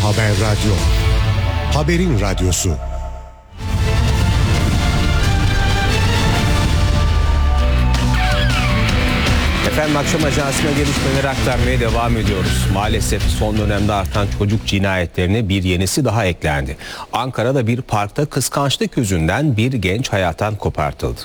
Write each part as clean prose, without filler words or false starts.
Haber Radyo. Haberin radyosu. Efendim akşam ajansına gelişmeleri aktarmaya devam ediyoruz. Maalesef son dönemde artan çocuk cinayetlerine bir yenisi daha eklendi. Ankara'da bir parkta kıskançlık yüzünden bir genç hayattan kopartıldı.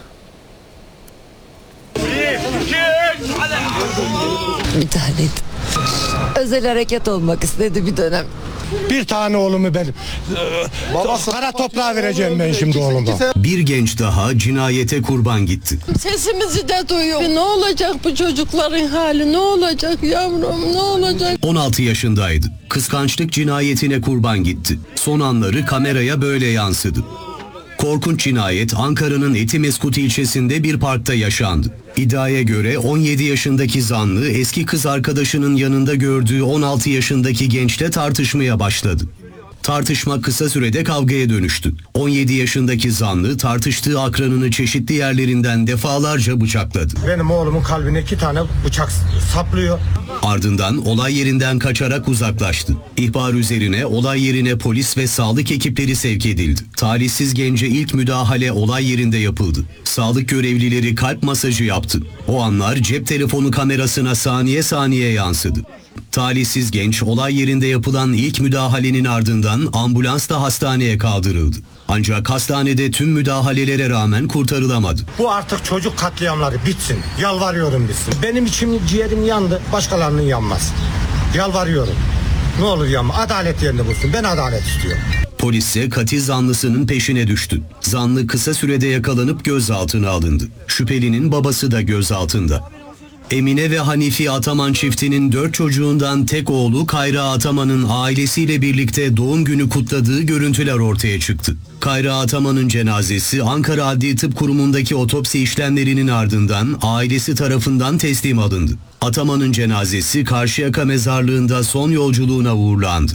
Bir tane özel hareket olmak istedi bir dönem. Bir tane oğlumu ben kara toprağa vereceğim ben şimdi oğluma. Bir genç daha cinayete kurban gitti. Sesimizi de duyuyor. Ne olacak bu çocukların hali? Ne olacak yavrum? Ne olacak? 16 yaşındaydı. Kıskançlık cinayetine kurban gitti. Son anları kameraya böyle yansıdı. Korkunç cinayet Ankara'nın Etimeskut ilçesinde bir parkta yaşandı. İddiaya göre 17 yaşındaki zanlı eski kız arkadaşının yanında gördüğü 16 yaşındaki gençle tartışmaya başladı. Tartışma kısa sürede kavgaya dönüştü. 17 yaşındaki zanlı tartıştığı akranını çeşitli yerlerinden defalarca bıçakladı. Benim oğlumun kalbine 2 tane bıçak saplıyor. Ardından olay yerinden kaçarak uzaklaştı. İhbar üzerine olay yerine polis ve sağlık ekipleri sevk edildi. Talihsiz gence ilk müdahale olay yerinde yapıldı. Sağlık görevlileri kalp masajı yaptı. O anlar cep telefonu kamerasına saniye saniye yansıdı. Talihsiz genç olay yerinde yapılan ilk müdahalenin ardından ambulansla hastaneye kaldırıldı. Ancak hastanede tüm müdahalelere rağmen kurtarılamadı. Bu artık çocuk katliamları bitsin. Yalvarıyorum bitsin. Benim içim ciğerim yandı. Başkalarının yanmaz. Yalvarıyorum. Ne olur yanma. Adalet yerini bulsun. Ben adalet istiyorum. Polis ise katil zanlısının peşine düştü. Zanlı kısa sürede yakalanıp gözaltına alındı. Şüphelinin babası da gözaltında. Emine ve Hanifi Ataman çiftinin 4 çocuğundan tek oğlu Kayra Ataman'ın ailesiyle birlikte doğum günü kutladığı görüntüler ortaya çıktı. Kayra Ataman'ın cenazesi Ankara Adli Tıp Kurumu'ndaki otopsi işlemlerinin ardından ailesi tarafından teslim alındı. Ataman'ın cenazesi Karşıyaka mezarlığında son yolculuğuna uğurlandı.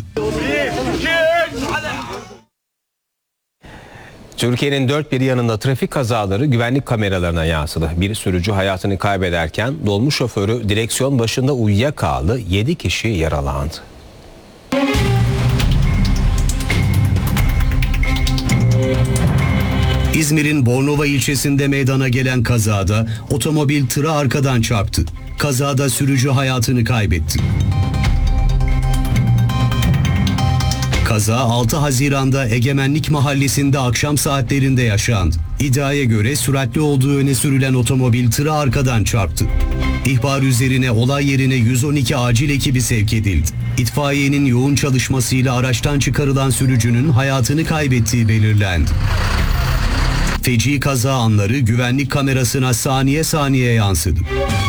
Türkiye'nin dört bir yanında trafik kazaları güvenlik kameralarına yansıdı. Bir sürücü hayatını kaybederken dolmuş şoförü direksiyon başında uyuyakaldı. 7 kişi yaralandı. İzmir'in Bornova ilçesinde meydana gelen kazada otomobil tıra arkadan çarptı. Kazada sürücü hayatını kaybetti. Kaza 6 Haziran'da Egemenlik Mahallesi'nde akşam saatlerinde yaşandı. İddiaya göre süratli olduğu öne sürülen otomobil tıra arkadan çarptı. İhbar üzerine olay yerine 112 acil ekibi sevk edildi. İtfaiyenin yoğun çalışmasıyla araçtan çıkarılan sürücünün hayatını kaybettiği belirlendi. Feci kaza anları güvenlik kamerasına saniye saniye yansıdı.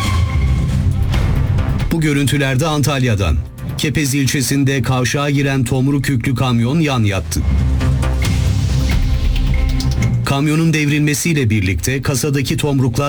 Bu görüntülerde Antalya'dan. Kepez ilçesinde kavşağa giren tomruk yüklü kamyon yan yattı. Kamyonun devrilmesiyle birlikte kasadaki tomruklar